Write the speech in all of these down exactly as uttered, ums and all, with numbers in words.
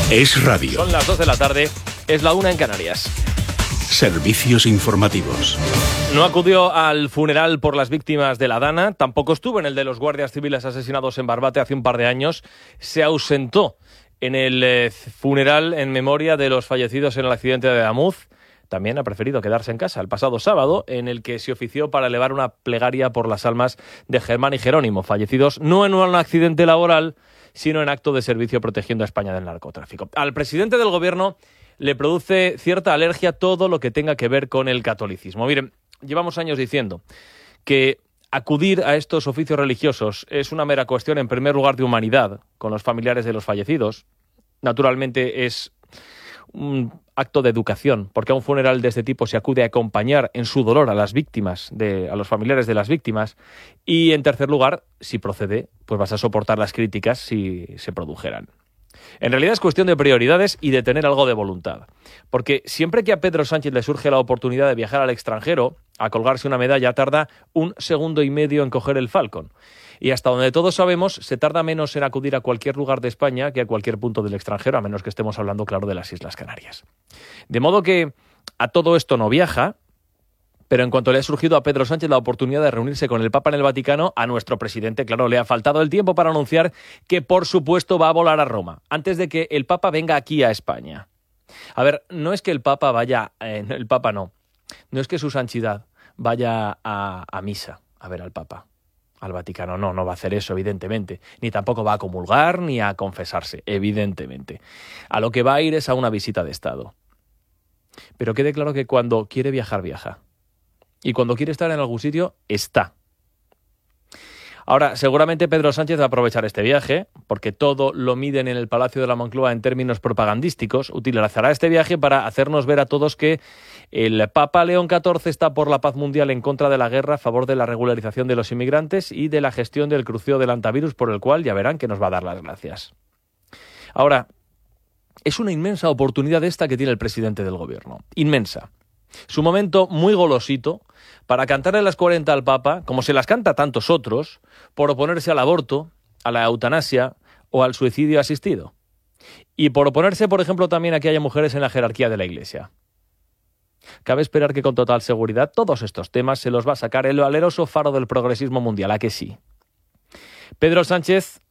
Es radio. Son las dos de la tarde, es la una en Canarias. Servicios informativos. No acudió al funeral por las víctimas de la Dana, tampoco estuvo en el de los guardias civiles asesinados en Barbate hace un par de años. Se ausentó en el eh, funeral en memoria de los fallecidos en el accidente de Adamuz. También ha preferido quedarse en casa el pasado sábado, en el que se ofició para elevar una plegaria por las almas de Germán y Jerónimo, fallecidos no en un accidente laboral, sino en acto de servicio protegiendo a España del narcotráfico. Al presidente del gobierno le produce cierta alergia todo lo que tenga que ver con el catolicismo. Miren, llevamos años diciendo que acudir a estos oficios religiosos es una mera cuestión, en primer lugar, de humanidad con los familiares de los fallecidos. Naturalmente es un acto de educación, porque a un funeral de este tipo se acude a acompañar en su dolor a las víctimas, de, a los familiares de las víctimas. Y, en tercer lugar, si procede, pues vas a soportar las críticas si se produjeran. En realidad es cuestión de prioridades y de tener algo de voluntad. Porque siempre que a Pedro Sánchez le surge la oportunidad de viajar al extranjero, a colgarse una medalla, tarda un segundo y medio en coger el Falcon. Y hasta donde todos sabemos, se tarda menos en acudir a cualquier lugar de España que a cualquier punto del extranjero, a menos que estemos hablando, claro, de las Islas Canarias. De modo que a todo esto no viaja, pero en cuanto le ha surgido a Pedro Sánchez la oportunidad de reunirse con el Papa en el Vaticano, a nuestro presidente, claro, le ha faltado el tiempo para anunciar que, por supuesto, va a volar a Roma, antes de que el Papa venga aquí a España. A ver, no es que el Papa vaya... Eh, el Papa no. No es que su santidad vaya a, a misa a ver al Papa. Al Vaticano no, no va a hacer eso, evidentemente. Ni tampoco va a comulgar ni a confesarse, evidentemente. A lo que va a ir es a una visita de Estado. Pero quede claro que cuando quiere viajar, viaja. Y cuando quiere estar en algún sitio, está. Ahora, seguramente Pedro Sánchez va a aprovechar este viaje, porque todo lo miden en el Palacio de la Moncloa en términos propagandísticos. Utilizará este viaje para hacernos ver a todos que el Papa León catorce está por la paz mundial en contra de la guerra, a favor de la regularización de los inmigrantes y de la gestión del crucero del antivirus, por el cual ya verán que nos va a dar las gracias. Ahora, es una inmensa oportunidad esta que tiene el presidente del gobierno. Inmensa. Su momento muy golosito para cantarle las cuarenta al Papa, como se las canta a tantos otros, por oponerse al aborto, a la eutanasia o al suicidio asistido. Y por oponerse, por ejemplo, también a que haya mujeres en la jerarquía de la Iglesia. Cabe esperar que con total seguridad todos estos temas se los va a sacar el valeroso faro del progresismo mundial, ¿a que sí? Pedro Sánchez,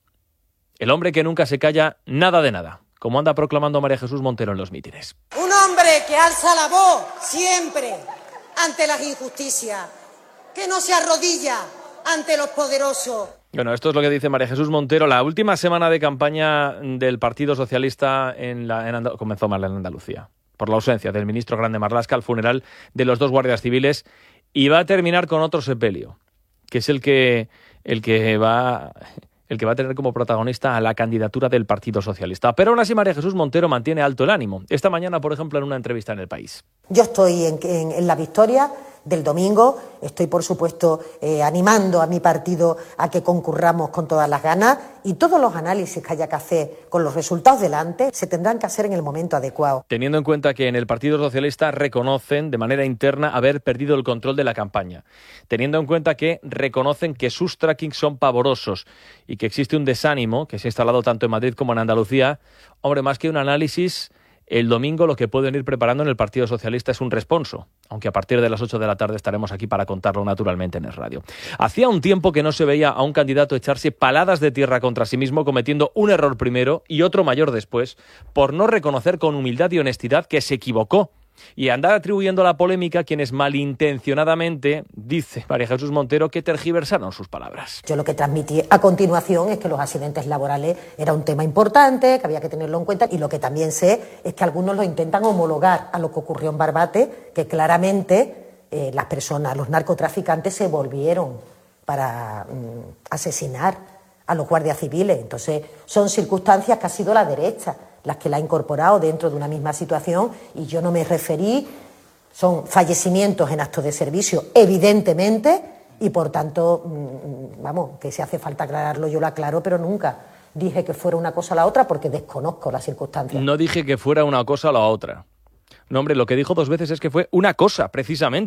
el hombre que nunca se calla nada de nada, como anda proclamando María Jesús Montero en los mítines. Un hombre que alza la voz siempre ante las injusticias, que no se arrodilla ante los poderosos. Bueno, esto es lo que dice María Jesús Montero. La última semana de campaña del Partido Socialista en la, en Andal- comenzó mal en Andalucía, por la ausencia del ministro Grande Marlaska al funeral de los dos guardias civiles, y va a terminar con otro sepelio, que es el que, el que va... el que va a tener como protagonista a la candidatura del Partido Socialista. Pero aún así María Jesús Montero mantiene alto el ánimo. Esta mañana, por ejemplo, en una entrevista en El País. Yo estoy en, en, en la victoria del domingo, estoy por supuesto eh, animando a mi partido a que concurramos con todas las ganas, y todos los análisis que haya que hacer con los resultados delante se tendrán que hacer en el momento adecuado. Teniendo en cuenta que en el Partido Socialista reconocen de manera interna haber perdido el control de la campaña, teniendo en cuenta que reconocen que sus trackings son pavorosos y que existe un desánimo que se ha instalado tanto en Madrid como en Andalucía, hombre, más que un análisis, el domingo lo que pueden ir preparando en el Partido Socialista es un responso, aunque a partir de las ocho de la tarde estaremos aquí para contarlo naturalmente en el radio. Hacía un tiempo que no se veía a un candidato echarse paladas de tierra contra sí mismo, cometiendo un error primero y otro mayor después, por no reconocer con humildad y honestidad que se equivocó, y andar atribuyendo la polémica a quienes malintencionadamente, dice María Jesús Montero, que tergiversaron sus palabras. Yo lo que transmití a continuación es que los accidentes laborales era un tema importante, que había que tenerlo en cuenta, y lo que también sé es que algunos lo intentan homologar a lo que ocurrió en Barbate, que claramente eh, las personas, los narcotraficantes se volvieron para mm, asesinar a los guardias civiles. Entonces son circunstancias que ha sido la derecha las que la ha incorporado dentro de una misma situación, y yo no me referí, son fallecimientos en actos de servicio, evidentemente, y por tanto, vamos, que si hace falta aclararlo yo lo aclaro, pero nunca dije que fuera una cosa o la otra porque desconozco las circunstancias. No dije que fuera una cosa o la otra. No, hombre, lo que dijo dos veces es que fue una cosa, precisamente.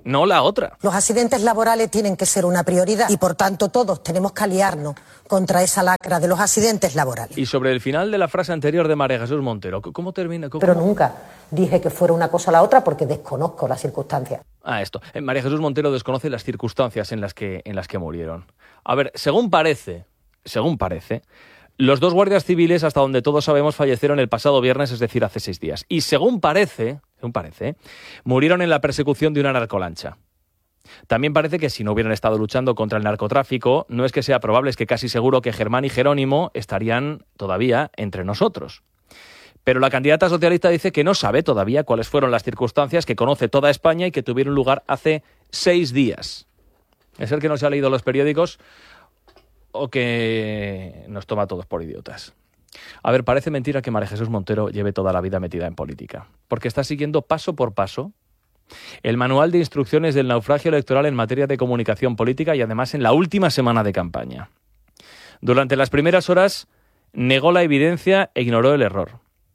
no la otra. Los accidentes laborales tienen que ser una prioridad y, por tanto, todos tenemos que aliarnos contra esa lacra de los accidentes laborales. Y sobre el final de la frase anterior de María Jesús Montero, ¿cómo termina? ¿Cómo? Pero nunca dije que fuera una cosa o la otra porque desconozco las circunstancias. Ah, esto. María Jesús Montero desconoce las circunstancias en las que, en las que murieron. A ver, según parece, según parece, los dos guardias civiles, hasta donde todos sabemos, fallecieron el pasado viernes, es decir, hace seis días. Y según parece, según parece, murieron en la persecución de una narcolancha. También parece que si no hubieran estado luchando contra el narcotráfico, no es que sea probable, es que casi seguro que Germán y Jerónimo estarían todavía entre nosotros. Pero la candidata socialista dice que no sabe todavía cuáles fueron las circunstancias, que conoce toda España y que tuvieron lugar hace seis días. Es el que no se ha leído los periódicos o que nos toma a todos por idiotas. A ver, parece mentira que María Jesús Montero lleve toda la vida metida en política, porque está siguiendo paso por paso el manual de instrucciones del naufragio electoral en materia de comunicación política y además en la última semana de campaña. Durante las primeras horas negó la evidencia e ignoró el error.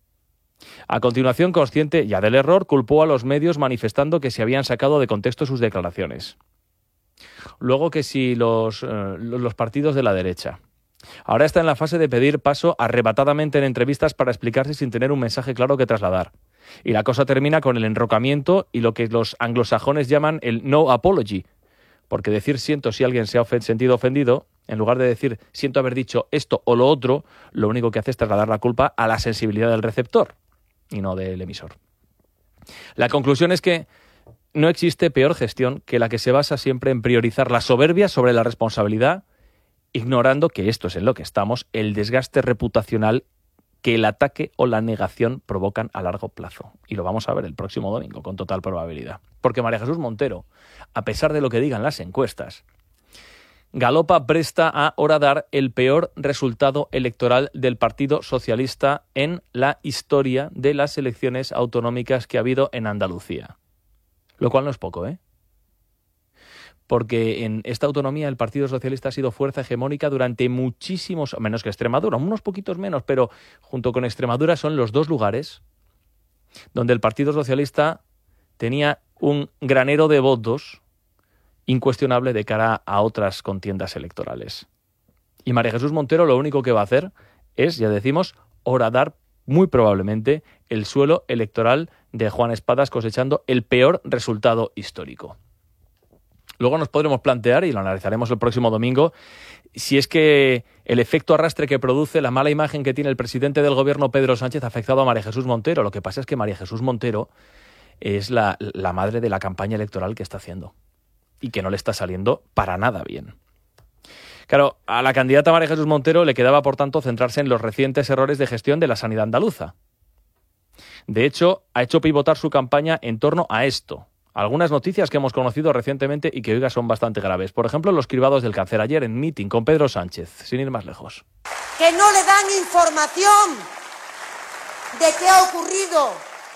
A continuación, consciente ya del error, culpó a los medios manifestando que se habían sacado de contexto sus declaraciones. Luego que si los, eh, los partidos de la derecha. Ahora está en la fase de pedir paso arrebatadamente en entrevistas para explicarse sin tener un mensaje claro que trasladar. Y la cosa termina con el enrocamiento y lo que los anglosajones llaman el no apology. Porque decir siento si alguien se ha ofen- sentido ofendido, en lugar de decir siento haber dicho esto o lo otro, lo único que hace es trasladar la culpa a la sensibilidad del receptor y no del emisor. La conclusión es que no existe peor gestión que la que se basa siempre en priorizar la soberbia sobre la responsabilidad, ignorando que esto es en lo que estamos, el desgaste reputacional que el ataque o la negación provocan a largo plazo. Y lo vamos a ver el próximo domingo, con total probabilidad. Porque María Jesús Montero, a pesar de lo que digan las encuestas, galopa presta a horadar el peor resultado electoral del Partido Socialista en la historia de las elecciones autonómicas que ha habido en Andalucía. Lo cual no es poco, ¿eh? Porque en esta autonomía el Partido Socialista ha sido fuerza hegemónica durante muchísimos, menos que Extremadura, unos poquitos menos, pero junto con Extremadura son los dos lugares donde el Partido Socialista tenía un granero de votos incuestionable de cara a otras contiendas electorales. Y María Jesús Montero lo único que va a hacer es, ya decimos, horadar muy probablemente el suelo electoral de Juan Espadas, cosechando el peor resultado histórico. Luego nos podremos plantear, y lo analizaremos el próximo domingo, si es que el efecto arrastre que produce la mala imagen que tiene el presidente del gobierno, Pedro Sánchez, ha afectado a María Jesús Montero. Lo que pasa es que María Jesús Montero es la, la madre de la campaña electoral que está haciendo y que no le está saliendo para nada bien. Claro, a la candidata María Jesús Montero le quedaba, por tanto, centrarse en los recientes errores de gestión de la sanidad andaluza. De hecho, ha hecho pivotar su campaña en torno a esto. Algunas noticias que hemos conocido recientemente y que, oiga, son bastante graves. Por ejemplo, los cribados del cáncer ayer en meeting con Pedro Sánchez, sin ir más lejos. Que no le dan información de qué ha ocurrido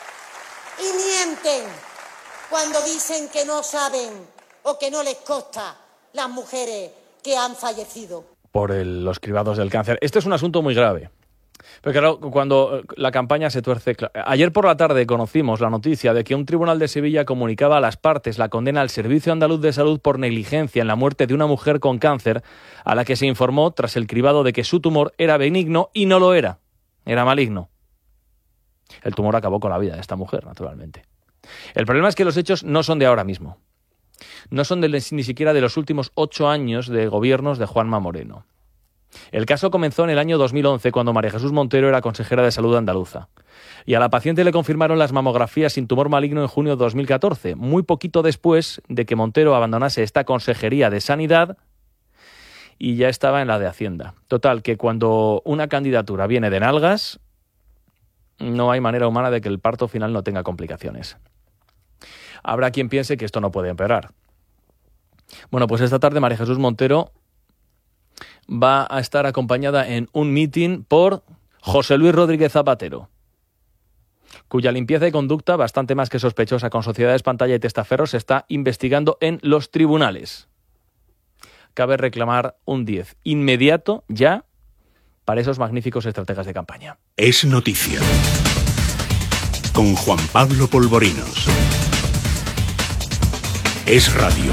y mienten cuando dicen que no saben o que no les consta las mujeres que han fallecido. Por el, los cribados del cáncer. Este es un asunto muy grave. Pero claro, cuando la campaña se tuerce... Ayer por la tarde conocimos la noticia de que un tribunal de Sevilla comunicaba a las partes la condena al Servicio Andaluz de Salud por negligencia en la muerte de una mujer con cáncer, a la que se informó tras el cribado de que su tumor era benigno y no lo era. Era maligno. El tumor acabó con la vida de esta mujer, naturalmente. El problema es que los hechos no son de ahora mismo. No son de, ni siquiera de los últimos ocho años de gobiernos de Juanma Moreno. El caso comenzó en el año dos mil once, cuando María Jesús Montero era consejera de salud andaluza. Y a la paciente le confirmaron las mamografías sin tumor maligno en junio de dos mil catorce, muy poquito después de que Montero abandonase esta consejería de Sanidad y ya estaba en la de Hacienda. Total, que cuando una candidatura viene de nalgas, no hay manera humana de que el parto final no tenga complicaciones. Habrá quien piense que esto no puede empeorar. Bueno, pues esta tarde María Jesús Montero va a estar acompañada en un meeting por José Luis Rodríguez Zapatero, cuya limpieza y conducta, bastante más que sospechosa con sociedades pantalla y testaferros, se está investigando en los tribunales. Cabe reclamar un diez inmediato, ya, para esos magníficos estrategas de campaña. Es noticia. Con Juan Pablo Polvorinos. Es radio.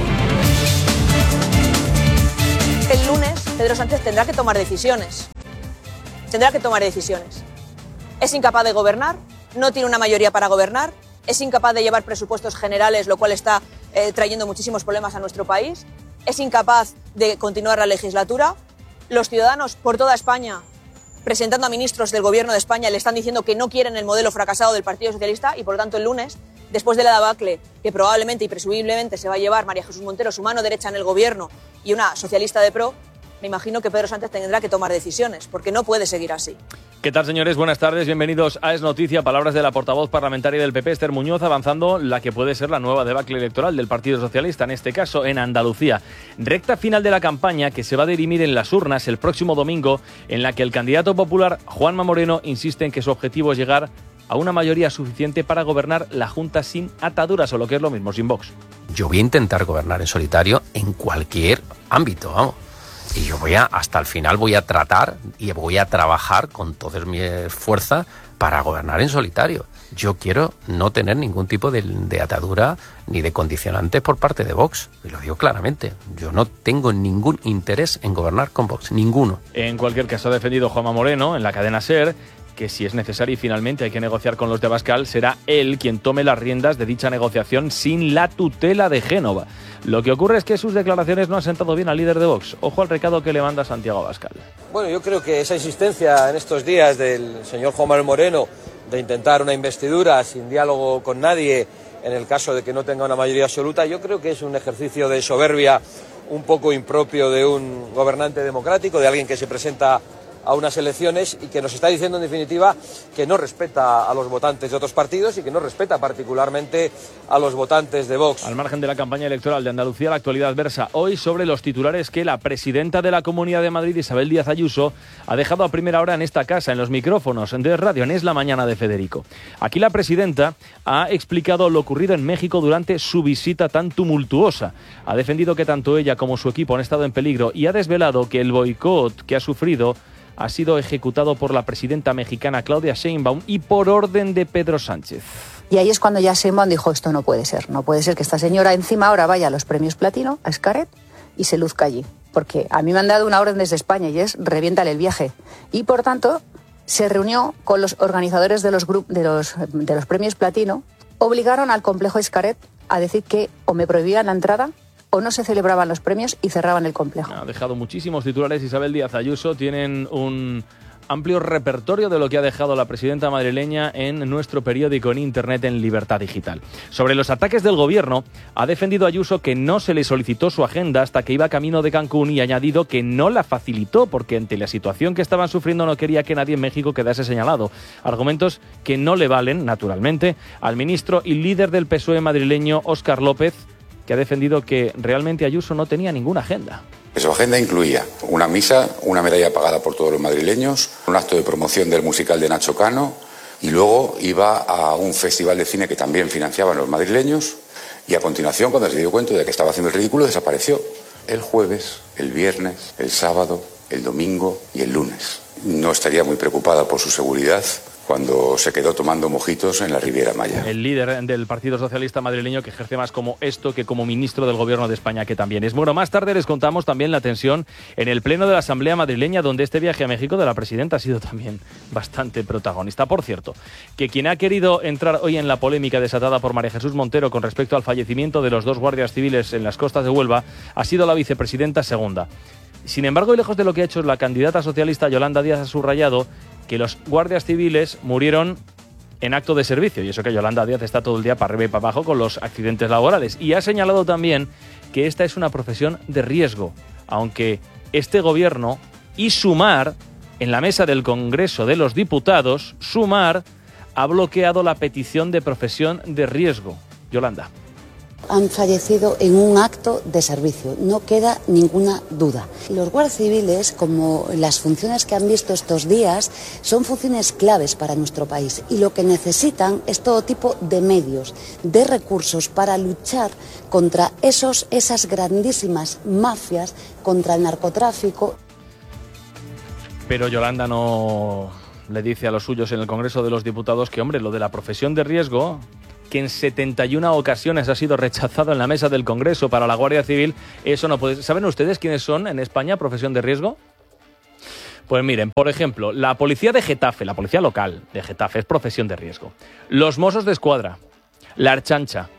El lunes Pedro Sánchez tendrá que tomar decisiones. Tendrá que tomar decisiones. Es incapaz de gobernar, no tiene una mayoría para gobernar, es incapaz de llevar presupuestos generales, lo cual está eh, trayendo muchísimos problemas a nuestro país, es incapaz de continuar la legislatura. Los ciudadanos por toda España, presentando a ministros del Gobierno de España, le están diciendo que no quieren el modelo fracasado del Partido Socialista y, por lo tanto, el lunes, después de la debacle que probablemente y presumiblemente se va a llevar María Jesús Montero, su mano derecha en el Gobierno, y una socialista de pro, me imagino que Pedro Sánchez tendrá que tomar decisiones, porque no puede seguir así. ¿Qué tal, señores? Buenas tardes, bienvenidos a Es Noticia. Palabras de la portavoz parlamentaria del P P, Esther Muñoz, avanzando la que puede ser la nueva debacle electoral del Partido Socialista, en este caso en Andalucía. Recta final de la campaña que se va a dirimir en las urnas el próximo domingo, en la que el candidato popular Juanma Moreno insiste en que su objetivo es llegar a una mayoría suficiente para gobernar la Junta sin ataduras, o lo que es lo mismo, sin Vox. Yo voy a intentar gobernar en solitario en cualquier ámbito, vamos. Y yo voy a, hasta el final voy a tratar y voy a trabajar con toda mi fuerza para gobernar en solitario. Yo quiero no tener ningún tipo de, de atadura ni de condicionantes por parte de Vox. Y lo digo claramente. Yo no tengo ningún interés en gobernar con Vox, ninguno. En cualquier caso, ha defendido Juanma Moreno en la cadena SER que si es necesario y finalmente hay que negociar con los de Abascal, será él quien tome las riendas de dicha negociación sin la tutela de Génova. Lo que ocurre es que sus declaraciones no han sentado bien al líder de Vox. Ojo al recado que le manda Santiago Abascal. Bueno, yo creo que esa insistencia en estos días del señor Juan Manuel Moreno de intentar una investidura sin diálogo con nadie en el caso de que no tenga una mayoría absoluta, yo creo que es un ejercicio de soberbia un poco impropio de un gobernante democrático, de alguien que se presenta a unas elecciones y que nos está diciendo en definitiva que no respeta a los votantes de otros partidos y que no respeta particularmente a los votantes de Vox. Al margen de la campaña electoral de Andalucía, la actualidad versa hoy sobre los titulares que la presidenta de la Comunidad de Madrid, Isabel Díaz Ayuso, ha dejado a primera hora en esta casa, en los micrófonos de Radio en Es la Mañana de Federico. Aquí la presidenta ha explicado lo ocurrido en México durante su visita tan tumultuosa. Ha defendido que tanto ella como su equipo han estado en peligro y ha desvelado que el boicot que ha sufrido ha sido ejecutado por la presidenta mexicana Claudia Sheinbaum y por orden de Pedro Sánchez. Y ahí es cuando ya Sheinbaum dijo, esto no puede ser, no puede ser que esta señora encima ahora vaya a los premios Platino, a Xcaret, y se luzca allí. Porque a mí me han dado una orden desde España y es reviéntale el viaje. Y por tanto, se reunió con los organizadores de los, grup- de los, de los premios Platino, obligaron al complejo Xcaret a decir que o me prohibían la entrada o no se celebraban los premios y cerraban el complejo. Ha dejado muchísimos titulares Isabel Díaz Ayuso, tienen un amplio repertorio de lo que ha dejado la presidenta madrileña en nuestro periódico en Internet en Libertad Digital. Sobre los ataques del gobierno, ha defendido Ayuso que no se le solicitó su agenda hasta que iba camino de Cancún y ha añadido que no la facilitó porque ante la situación que estaban sufriendo no quería que nadie en México quedase señalado. Argumentos que no le valen, naturalmente, al ministro y líder del P S O E madrileño, Óscar López, que ha defendido que realmente Ayuso no tenía ninguna agenda. Su agenda incluía una misa, una medalla pagada por todos los madrileños, un acto de promoción del musical de Nacho Cano y luego iba a un festival de cine que también financiaban los madrileños y a continuación, cuando se dio cuenta de que estaba haciendo el ridículo, desapareció el jueves, el viernes, el sábado, el domingo y el lunes. No estaría muy preocupada por su seguridad cuando se quedó tomando mojitos en la Riviera Maya. El líder del Partido Socialista madrileño que ejerce más como esto que como ministro del Gobierno de España, que también es. Bueno, más tarde les contamos también la tensión en el pleno de la Asamblea madrileña, donde este viaje a México de la presidenta ha sido también bastante protagonista. Por cierto, que quien ha querido entrar hoy en la polémica desatada por María Jesús Montero con respecto al fallecimiento de los dos guardias civiles en las costas de Huelva ha sido la vicepresidenta segunda. Sin embargo, y lejos de lo que ha hecho la candidata socialista Yolanda Díaz, ha subrayado que los guardias civiles murieron en acto de servicio, y eso que Yolanda Díaz está todo el día para arriba y para abajo con los accidentes laborales. Y ha señalado también que esta es una profesión de riesgo, aunque este gobierno y Sumar, en la mesa del Congreso de los Diputados, Sumar ha bloqueado la petición de profesión de riesgo. Yolanda. Han fallecido en un acto de servicio, no queda ninguna duda. Los guardias civiles, como las funciones que han visto estos días, son funciones claves para nuestro país y lo que necesitan es todo tipo de medios, de recursos para luchar contra esos, esas grandísimas mafias, contra el narcotráfico. Pero Yolanda no le dice a los suyos en el Congreso de los Diputados que, hombre, lo de la profesión de riesgo que en setenta y una ocasiones ha sido rechazado en la mesa del Congreso para la Guardia Civil, eso no puede... ¿Saben ustedes quiénes son en España profesión de riesgo? Pues miren, por ejemplo, la policía de Getafe, la policía local de Getafe es profesión de riesgo. Los Mossos de Escuadra, la Archancha,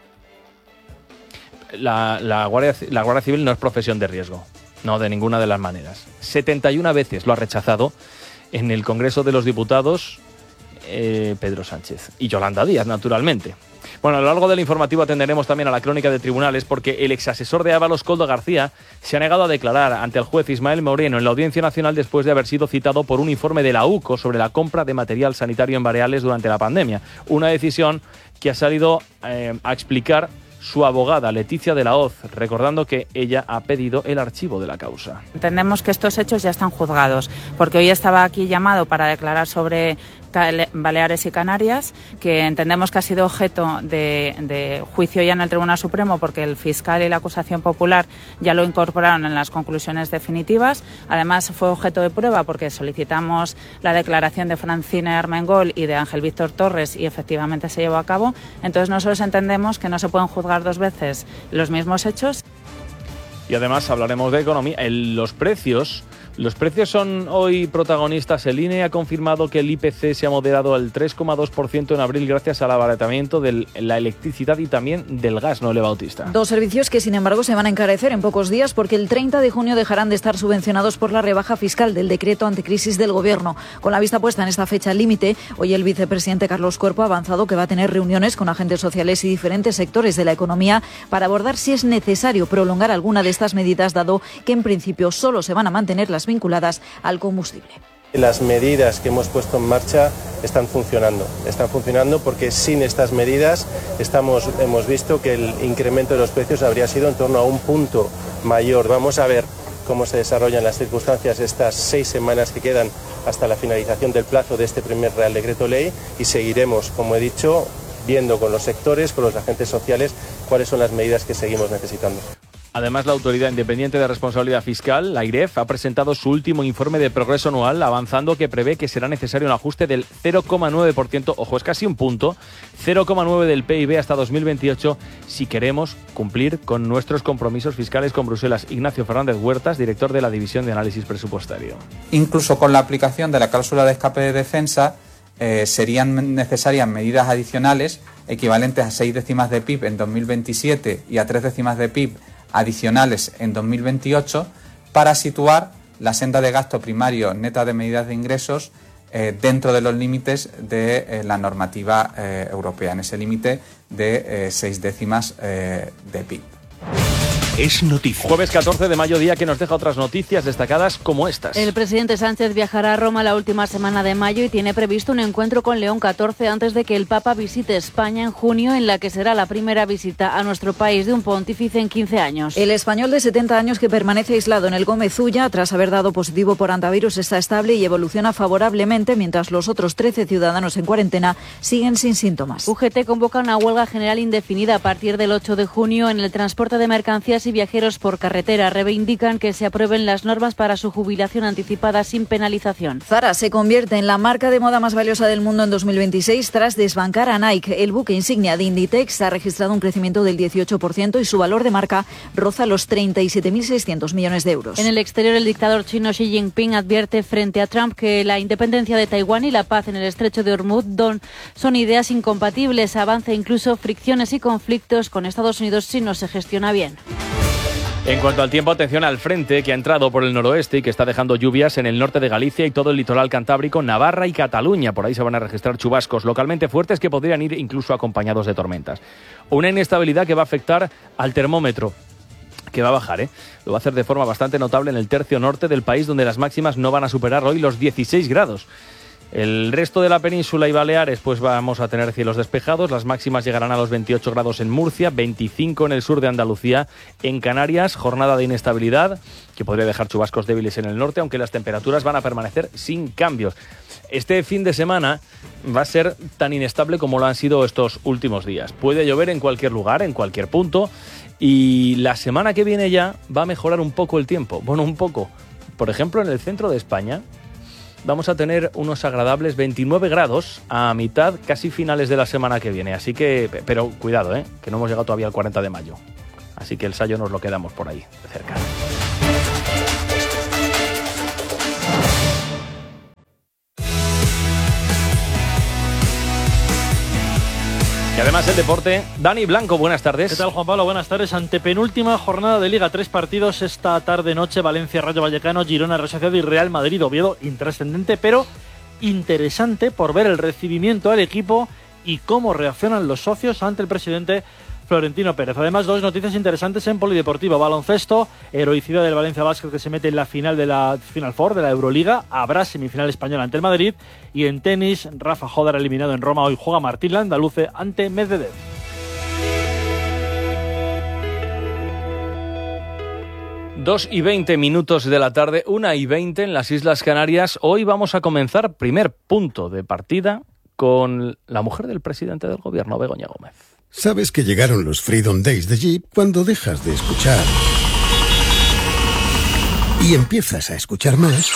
la, la, Guardia, la Guardia Civil no es profesión de riesgo, no, de ninguna de las maneras. setenta y una veces lo ha rechazado en el Congreso de los Diputados eh, Pedro Sánchez y Yolanda Díaz, naturalmente. Bueno, a lo largo del informativo atenderemos también a la crónica de tribunales porque el exasesor de Ábalos, Koldo García, se ha negado a declarar ante el juez Ismael Moreno en la Audiencia Nacional después de haber sido citado por un informe de la U C O sobre la compra de material sanitario en Baleares durante la pandemia. Una decisión que ha salido eh, a explicar su abogada, Leticia de la Hoz, recordando que ella ha pedido el archivo de la causa. Entendemos que estos hechos ya están juzgados, porque hoy estaba aquí llamado para declarar sobre Baleares y Canarias, que entendemos que ha sido objeto de, de juicio ya en el Tribunal Supremo, porque el fiscal y la acusación popular ya lo incorporaron en las conclusiones definitivas. Además, fue objeto de prueba porque solicitamos la declaración de Francina Armengol y de Ángel Víctor Torres y efectivamente se llevó a cabo. Entonces, nosotros entendemos que no se pueden juzgar dos veces los mismos hechos. Y además hablaremos de economía. El, los precios... Los precios son hoy protagonistas. El I N E ha confirmado que el I P C se ha moderado al tres coma dos por ciento en abril gracias al abaratamiento de la electricidad y también del gas, ¿no, Eva Bautista? Dos servicios que, sin embargo, se van a encarecer en pocos días porque el treinta de junio dejarán de estar subvencionados por la rebaja fiscal del decreto anticrisis del Gobierno. Con la vista puesta en esta fecha límite, hoy el vicepresidente Carlos Cuerpo ha avanzado que va a tener reuniones con agentes sociales y diferentes sectores de la economía para abordar si es necesario prolongar alguna de estas medidas, dado que en principio solo se van a mantener las vinculadas al combustible. Las medidas que hemos puesto en marcha están funcionando, están funcionando porque sin estas medidas estamos, hemos visto que el incremento de los precios habría sido en torno a un punto mayor. Vamos a ver cómo se desarrollan las circunstancias estas seis semanas que quedan hasta la finalización del plazo de este primer Real Decreto Ley y seguiremos, como he dicho, viendo con los sectores, con los agentes sociales, cuáles son las medidas que seguimos necesitando. Además, la Autoridad Independiente de Responsabilidad Fiscal, la AIREF, ha presentado su último informe de progreso anual, avanzando que prevé que será necesario un ajuste del cero coma nueve por ciento, ojo, es casi un punto, cero coma nueve del P I B hasta dos mil veintiocho, si queremos cumplir con nuestros compromisos fiscales con Bruselas. Ignacio Fernández Huertas, director de la División de Análisis Presupuestario. Incluso con la aplicación de la cláusula de escape de defensa, eh, serían necesarias medidas adicionales equivalentes a seis décimas de P I B en dos mil veintisiete y a tres décimas de P I B adicionales en dos mil veintiocho para situar la senda de gasto primario neta de medidas de ingresos eh, dentro de los límites de eh, la normativa eh, europea, en ese límite de eh, seis décimas eh, de P I B. Es noticia. Jueves catorce de mayo, día que nos deja otras noticias destacadas como estas. El presidente Sánchez viajará a Roma la última semana de mayo y tiene previsto un encuentro con León catorce antes de que el Papa visite España en junio, en la que será la primera visita a nuestro país de un pontífice en quince años. El español de setenta años que permanece aislado en el Gómez Ulla tras haber dado positivo por antivirus está estable y evoluciona favorablemente, mientras los otros trece ciudadanos en cuarentena siguen sin síntomas. U G T convoca una huelga general indefinida a partir del ocho de junio en el transporte de mercancías y viajeros por carretera. Reivindican que se aprueben las normas para su jubilación anticipada sin penalización. Zara se convierte en la marca de moda más valiosa del mundo en dos mil veintiséis tras desbancar a Nike. El buque insignia de Inditex ha registrado un crecimiento del dieciocho por ciento y su valor de marca roza los treinta y siete mil seiscientos millones de euros. En el exterior, el dictador chino Xi Jinping advierte frente a Trump que la independencia de Taiwán y la paz en el estrecho de Hormuz son ideas incompatibles. Avanza incluso fricciones y conflictos con Estados Unidos si no se gestiona bien. En cuanto al tiempo, atención al frente que ha entrado por el noroeste y que está dejando lluvias en el norte de Galicia y todo el litoral cantábrico, Navarra y Cataluña. Por ahí se van a registrar chubascos localmente fuertes que podrían ir incluso acompañados de tormentas. Una inestabilidad que va a afectar al termómetro, que va a bajar, ¿eh? Lo va a hacer de forma bastante notable en el tercio norte del país, donde las máximas no van a superar hoy los dieciséis grados. El resto de la península y Baleares, pues vamos a tener cielos despejados. Las máximas llegarán a los veintiocho grados en Murcia, veinticinco en el sur de Andalucía. En Canarias, jornada de inestabilidad que podría dejar chubascos débiles en el norte, aunque las temperaturas van a permanecer sin cambios. Este fin de semana va a ser tan inestable como lo han sido estos últimos días. Puede llover en cualquier lugar, en cualquier punto, y la semana que viene ya va a mejorar un poco el tiempo. Bueno, un poco. Por ejemplo, en el centro de España vamos a tener unos agradables veintinueve grados a mitad, casi finales de la semana que viene. Así que, pero cuidado, ¿eh? que no hemos llegado todavía al cuarenta de mayo. Así que el Sayo nos lo quedamos por ahí, de cerca. Y además el deporte. Dani Blanco, buenas tardes. ¿Qué tal, Juan Pablo? Buenas tardes. Antepenúltima jornada de Liga. Tres partidos esta tarde-noche. Valencia, Rayo Vallecano, Girona, Real Sociedad y Real Madrid. Oviedo, intrascendente, pero interesante por ver el recibimiento al equipo y cómo reaccionan los socios ante el presidente Florentino Pérez. Además, dos noticias interesantes en polideportivo. Baloncesto, heroicidad del Valencia Basket que se mete en la final de la Final Four de la Euroliga. Habrá semifinal española ante el Madrid. Y en tenis, Rafa Jodar eliminado en Roma. Hoy juega Martín Landaluce ante Medvedev. Dos y veinte minutos de la tarde, una y veinte en las Islas Canarias. Hoy vamos a comenzar primer punto de partida con la mujer del presidente del gobierno, Begoña Gómez. Sabes que llegaron los Freedom Days de Jeep cuando dejas de escuchar y empiezas a escuchar más.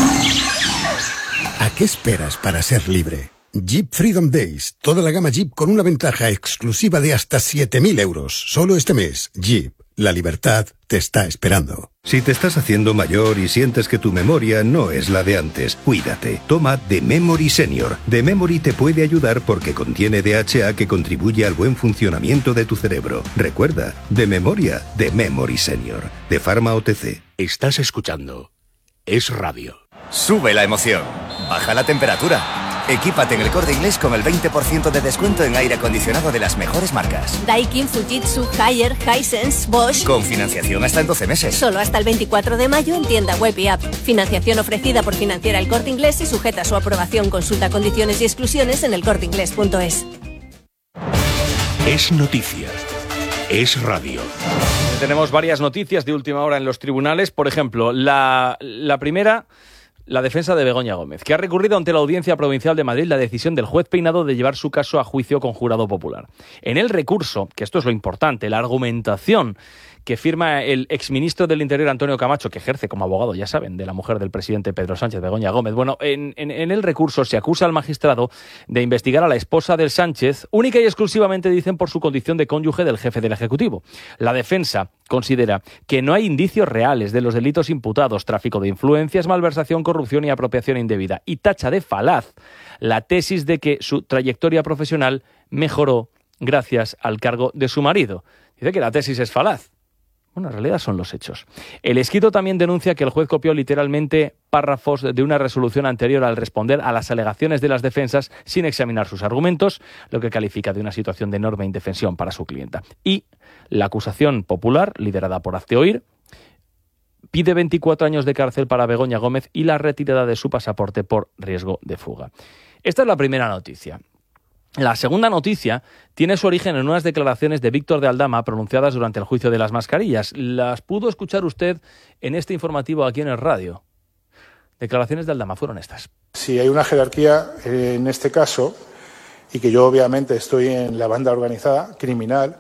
¿A qué esperas para ser libre? Jeep Freedom Days, toda la gama Jeep con una ventaja exclusiva de hasta siete mil euros. Solo este mes, Jeep, la libertad te está esperando. Si te estás haciendo mayor y sientes que tu memoria no es la de antes, cuídate. Toma The Memory Senior. The Memory te puede ayudar porque contiene D H A que contribuye al buen funcionamiento de tu cerebro. Recuerda, de memoria, The Memory Senior. De Pharma O T C. Estás escuchando Es Radio. Sube la emoción. Baja la temperatura. Equípate en El Corte Inglés con el veinte por ciento de descuento en aire acondicionado de las mejores marcas. Daikin, Fujitsu, Haier, Hisense, Bosch. Con financiación hasta en doce meses. Solo hasta el veinticuatro de mayo en tienda web y app. Financiación ofrecida por Financiera El Corte Inglés y sujeta a su aprobación. Consulta condiciones y exclusiones en el corte inglés punto es. Es noticia. Es radio. Tenemos varias noticias de última hora en los tribunales. Por ejemplo, la, la primera... La defensa de Begoña Gómez, que ha recurrido ante la Audiencia Provincial de Madrid la decisión del juez Peinado de llevar su caso a juicio con jurado popular. En el recurso, que esto es lo importante, la argumentación que firma el exministro del Interior Antonio Camacho, que ejerce como abogado, ya saben, de la mujer del presidente Pedro Sánchez, Begoña Gómez. Bueno, en, en, en el recurso se acusa al magistrado de investigar a la esposa del Sánchez, única y exclusivamente, dicen, por su condición de cónyuge del jefe del Ejecutivo. La defensa considera que no hay indicios reales de los delitos imputados, tráfico de influencias, malversación, corrupción y apropiación indebida, y tacha de falaz la tesis de que su trayectoria profesional mejoró gracias al cargo de su marido. Dice que la tesis es falaz. Bueno, en realidad son los hechos. El escrito también denuncia que el juez copió literalmente párrafos de una resolución anterior al responder a las alegaciones de las defensas sin examinar sus argumentos, lo que califica de una situación de enorme indefensión para su clienta. Y la acusación popular, liderada por Hazte Oír, pide veinticuatro años de cárcel para Begoña Gómez y la retirada de su pasaporte por riesgo de fuga. Esta es la primera noticia. La segunda noticia tiene su origen en unas declaraciones de Víctor de Aldama pronunciadas durante el juicio de las mascarillas. Las pudo escuchar usted en este informativo aquí en el radio. Declaraciones de Aldama fueron estas. Si hay una jerarquía en este caso, y que yo obviamente estoy en la banda organizada criminal,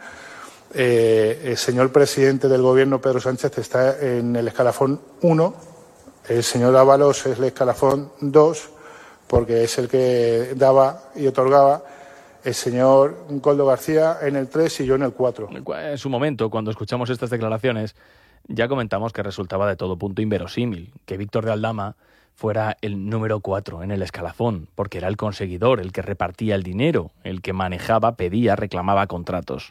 eh, el señor presidente del gobierno, Pedro Sánchez, está en el escalafón uno, el señor Ábalos es el escalafón dos, porque es el que daba y otorgaba, el señor Coldo García en el tres y yo en el cuatro. En su momento, cuando escuchamos estas declaraciones, ya comentamos que resultaba de todo punto inverosímil que Víctor de Aldama fuera el número cuatro en el escalafón, porque era el conseguidor, el que repartía el dinero, el que manejaba, pedía, reclamaba contratos.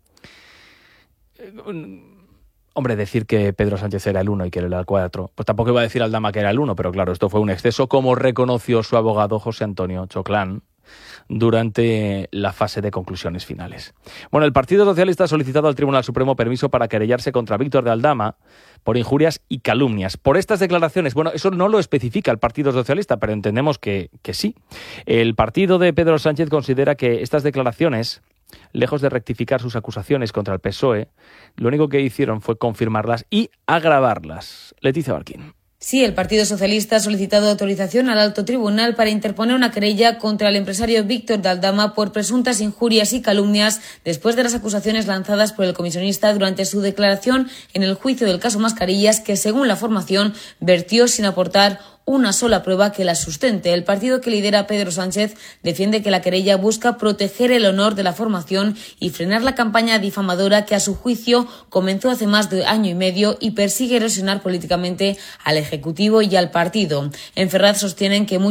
Hombre, decir que Pedro Sánchez era el uno y que él era el cuatro, pues tampoco iba a decir Aldama que era el uno, pero claro, esto fue un exceso, como reconoció su abogado José Antonio Choclán durante la fase de conclusiones finales. Bueno, el Partido Socialista ha solicitado al Tribunal Supremo permiso para querellarse contra Víctor de Aldama por injurias y calumnias. Por estas declaraciones, bueno, eso no lo especifica el Partido Socialista, pero entendemos que, que sí. El partido de Pedro Sánchez considera que estas declaraciones, lejos de rectificar sus acusaciones contra el P S O E, lo único que hicieron fue confirmarlas y agravarlas. Leticia Barquín. Sí, el Partido Socialista ha solicitado autorización al Alto Tribunal para interponer una querella contra el empresario Víctor de Aldama por presuntas injurias y calumnias después de las acusaciones lanzadas por el comisionista durante su declaración en el juicio del caso Mascarillas, que según la formación vertió sin aportar una sola prueba que la sustente. El partido que lidera Pedro Sánchez defiende que la querella busca proteger el honor de la formación y frenar la campaña difamadora que a su juicio comenzó hace más de año y medio y persigue erosionar políticamente al Ejecutivo y al partido. En Ferraz sostienen que